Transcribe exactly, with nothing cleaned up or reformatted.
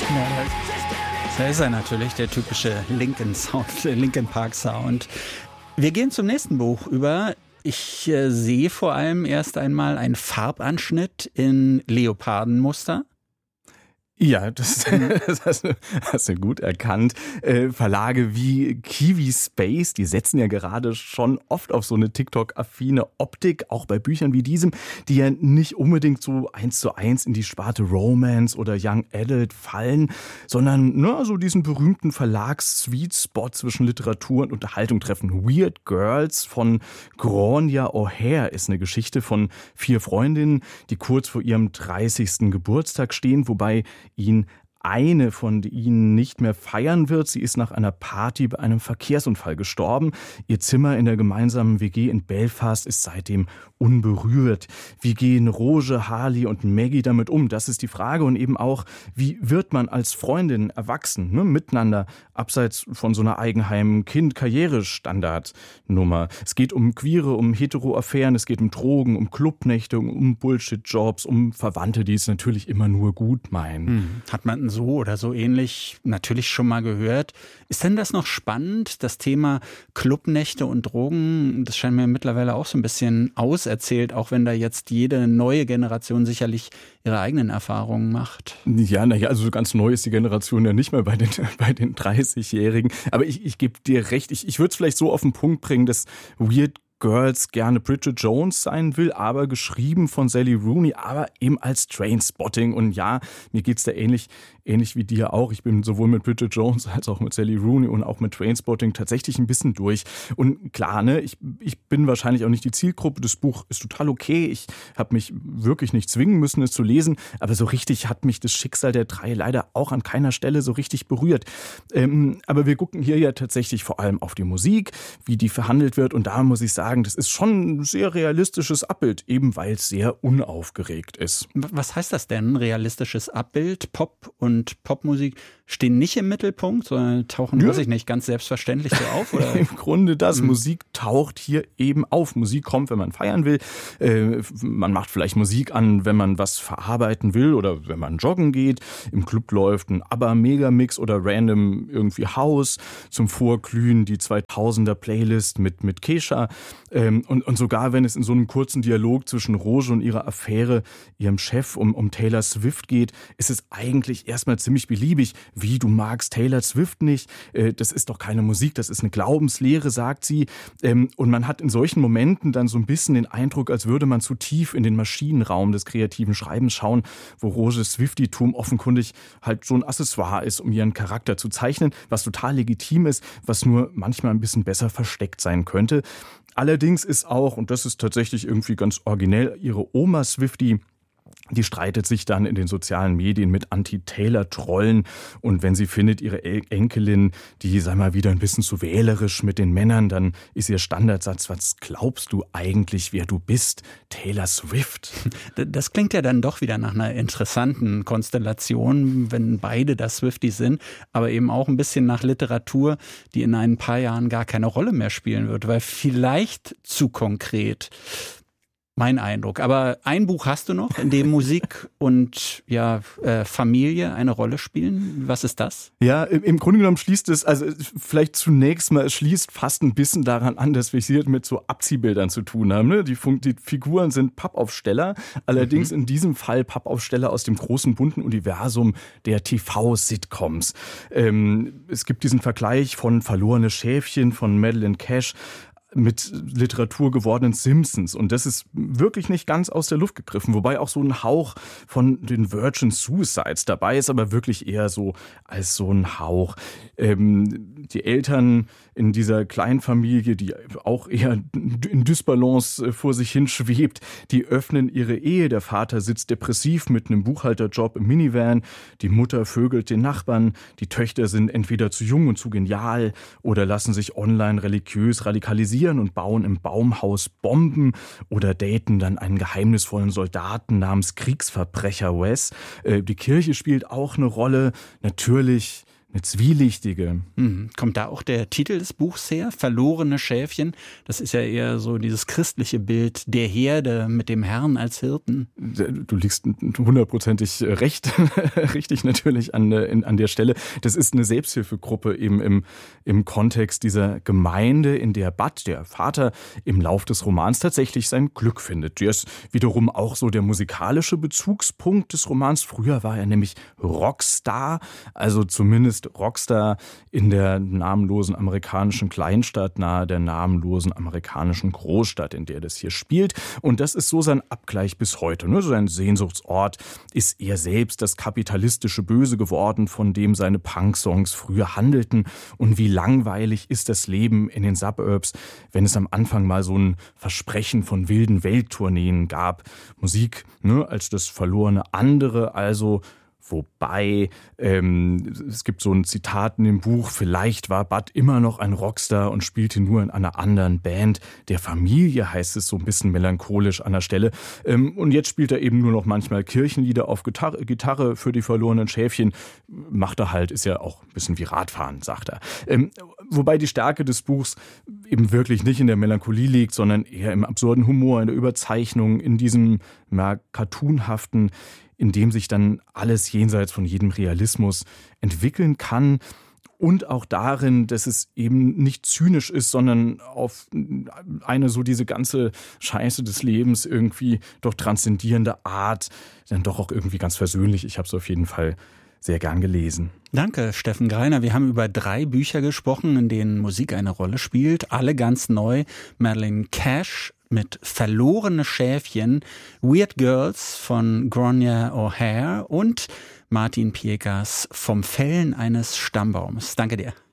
Ja, da ist er natürlich, der typische Linkin Sound, Linkin Park Sound. Wir gehen zum nächsten Buch über. Ich äh, sehe vor allem erst einmal einen Farbanschnitt in Leopardenmuster. Ja, das, das hast, du, hast du gut erkannt. Äh, Verlage wie Kiwi Space, die setzen ja gerade schon oft auf so eine TikTok-affine Optik, auch bei Büchern wie diesem, die ja nicht unbedingt so eins zu eins in die Sparte Romance oder Young Adult fallen, sondern ne, so diesen berühmten Verlags-Sweet-Spot zwischen Literatur und Unterhaltung treffen. Weird Girls von Grania O'Hare ist eine Geschichte von vier Freundinnen, die kurz vor ihrem dreißigsten Geburtstag stehen, wobei ihn eine von ihnen nicht mehr feiern wird. Sie ist nach einer Party bei einem Verkehrsunfall gestorben. Ihr Zimmer in der gemeinsamen W G in Belfast ist seitdem unberührt. Wie gehen Roge, Harley und Maggie damit um? Das ist die Frage. Und eben auch, wie wird man als Freundin erwachsen, ne, miteinander, abseits von so einer Eigenheim-Kind-Karrierestandardnummer. Es geht um Queere, um Hetero-Affären, es geht um Drogen, um Clubnächte, um Bullshit-Jobs, um Verwandte, die es natürlich immer nur gut meinen. Hm. Hat man so oder so ähnlich natürlich schon mal gehört. Ist denn das noch spannend, das Thema Clubnächte und Drogen? Das scheint mir mittlerweile auch so ein bisschen auserzählt, auch wenn da jetzt jede neue Generation sicherlich ihre eigenen Erfahrungen macht. Ja, naja, also ganz neu ist die Generation ja nicht mehr bei den, bei den dreißigjährigen. Aber ich, ich gebe dir recht, ich, ich würde es vielleicht so auf den Punkt bringen, dass Weird Girls gerne Bridget Jones sein will, aber geschrieben von Sally Rooney, aber eben als Trainspotting. Und ja, mir geht's da ähnlich, ähnlich wie dir auch. Ich bin sowohl mit Bridget Jones als auch mit Sally Rooney und auch mit Trainspotting tatsächlich ein bisschen durch. Und klar, ne, ich, ich bin wahrscheinlich auch nicht die Zielgruppe. Das Buch ist total okay. Ich habe mich wirklich nicht zwingen müssen, es zu lesen. Aber so richtig hat mich das Schicksal der drei leider auch an keiner Stelle so richtig berührt. Ähm, aber wir gucken hier ja tatsächlich vor allem auf die Musik, wie die verhandelt wird. Und da muss ich sagen, das ist schon ein sehr realistisches Abbild, eben weil es sehr unaufgeregt ist. Was heißt das denn, realistisches Abbild? Pop und Popmusik stehen nicht im Mittelpunkt, sondern tauchen, ja. weiß ich nicht, ganz selbstverständlich so auf? Oder? Im Grunde das. Mhm. Musik taucht hier eben auf. Musik kommt, wenn man feiern will. Äh, man macht vielleicht Musik an, wenn man was verarbeiten will oder wenn man joggen geht. Im Club läuft ein ABBA-Megamix oder random irgendwie House. Zum Vorglühen die zweitausender-Playlist mit, mit Kesha. Ähm, und, und sogar wenn es in so einem kurzen Dialog zwischen Roge und ihrer Affäre, ihrem Chef, um, um Taylor Swift geht, ist es eigentlich erstmal ziemlich beliebig. Wie, du magst Taylor Swift nicht? Äh, das ist doch keine Musik, das ist eine Glaubenslehre, sagt sie. Ähm, und man hat in solchen Momenten dann so ein bisschen den Eindruck, als würde man zu tief in den Maschinenraum des kreativen Schreibens schauen, wo Roges Swiftie-Tum offenkundig halt so ein Accessoire ist, um ihren Charakter zu zeichnen, was total legitim ist, was nur manchmal ein bisschen besser versteckt sein könnte. Allerdings ist auch, und das ist tatsächlich irgendwie ganz originell, ihre Oma Swiftie, die streitet sich dann in den sozialen Medien mit Anti-Taylor-Trollen. Und wenn sie findet, ihre Enkelin, die, sag mal, wieder ein bisschen zu wählerisch mit den Männern, dann ist ihr Standardsatz: Was glaubst du eigentlich, wer du bist? Taylor Swift. Das klingt ja dann doch wieder nach einer interessanten Konstellation, wenn beide das Swifties sind, aber eben auch ein bisschen nach Literatur, die in ein paar Jahren gar keine Rolle mehr spielen wird, weil vielleicht zu konkret. Mein Eindruck. Aber ein Buch hast du noch, in dem Musik und ja äh, Familie eine Rolle spielen. Was ist das? Ja, im, im Grunde genommen schließt es, also vielleicht zunächst mal, es schließt fast ein bisschen daran an, dass wir es hier mit so Abziehbildern zu tun haben. Ne? Die, die Figuren sind Pappaufsteller, allerdings mhm. in diesem Fall Pappaufsteller aus dem großen bunten Universum der T V-Sitcoms. Ähm, es gibt diesen Vergleich von Verlorene Schäfchen von Madeleine Cash mit Literatur gewordenen Simpsons. Und das ist wirklich nicht ganz aus der Luft gegriffen. Wobei auch so ein Hauch von den Virgin Suicides dabei ist, aber wirklich eher so als so ein Hauch. Ähm, die Eltern in dieser Kleinfamilie, die auch eher in Dysbalance vor sich hin schwebt, die öffnen ihre Ehe. Der Vater sitzt depressiv mit einem Buchhalterjob im Minivan. Die Mutter vögelt den Nachbarn. Die Töchter sind entweder zu jung und zu genial oder lassen sich online religiös radikalisieren und bauen im Baumhaus Bomben oder daten dann einen geheimnisvollen Soldaten namens Kriegsverbrecher Wes. Die Kirche spielt auch eine Rolle. Natürlich eine zwielichtige. Hm. Kommt da auch der Titel des Buchs her? Verlorene Schäfchen? Das ist ja eher so dieses christliche Bild der Herde mit dem Herrn als Hirten. Du liegst hundertprozentig recht, richtig natürlich an, an der Stelle. Das ist eine Selbsthilfegruppe eben im, im Kontext dieser Gemeinde, in der Bud, der Vater, im Lauf des Romans tatsächlich sein Glück findet. Der ist wiederum auch so der musikalische Bezugspunkt des Romans. Früher war er nämlich Rockstar, also zumindest Rockstar in der namenlosen amerikanischen Kleinstadt nahe der namenlosen amerikanischen Großstadt, in der das hier spielt. Und das ist so sein Abgleich bis heute. Ne? Sein Sehnsuchtsort ist er selbst das kapitalistische Böse geworden, von dem seine Punk-Songs früher handelten. Und wie langweilig ist das Leben in den Suburbs, wenn es am Anfang mal so ein Versprechen von wilden Welttourneen gab. Musik, ne, als das verlorene Andere, also Wobei, ähm, es gibt so ein Zitat in dem Buch, vielleicht war Bud immer noch ein Rockstar und spielte nur in einer anderen Band. Der Familie heißt es so ein bisschen melancholisch an der Stelle. Ähm, und jetzt spielt er eben nur noch manchmal Kirchenlieder auf Gitarre, Gitarre für die verlorenen Schäfchen. Macht er halt, ist ja auch ein bisschen wie Radfahren, sagt er. Ähm, wobei die Stärke des Buchs eben wirklich nicht in der Melancholie liegt, sondern eher im absurden Humor, in der Überzeichnung, in diesem ja, cartoonhaften, in dem sich dann alles jenseits von jedem Realismus entwickeln kann und auch darin, dass es eben nicht zynisch ist, sondern auf eine so diese ganze Scheiße des Lebens irgendwie doch transzendierende Art, dann doch auch irgendwie ganz versöhnlich. Ich habe es auf jeden Fall sehr gern gelesen. Danke, Steffen Greiner. Wir haben über drei Bücher gesprochen, in denen Musik eine Rolle spielt. Alle ganz neu. Madeleine Cash mit Verlorene Schäfchen, Weird Girls von Grania O'Hare und Martin Piekers Vom Fällen eines Stammbaums. Danke dir.